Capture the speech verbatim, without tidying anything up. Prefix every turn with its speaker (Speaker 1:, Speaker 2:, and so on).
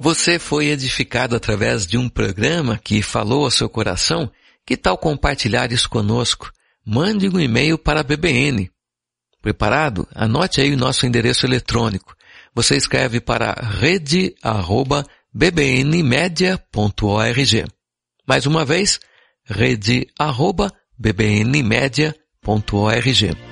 Speaker 1: Você foi edificado através de um programa que falou ao seu coração? Que tal compartilhar isso conosco? Mande um e-mail para a B B N. Preparado? Anote aí o nosso endereço eletrônico. Você escreve para rede arroba b b n media ponto org. Mais uma vez, rede arroba b b n media ponto org.